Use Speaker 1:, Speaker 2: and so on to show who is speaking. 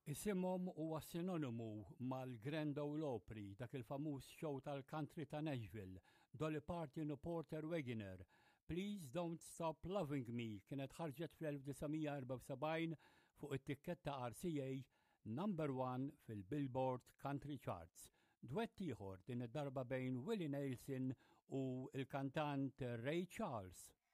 Speaker 1: Isimhom huwa sinonimu mal-Grand Ole Opry, dak il-famuż show tal-country ta' Nashville, Dolly Parton u Porter Wagoner. Please Don't Stop Loving Me kienet ħarġet fl-1974 fuq it-tikketta RCA number 1 fil-Billboard Country Charts. Duett ieħor din id-darba bejn Willie Nelson u il-kantant Ray Charles.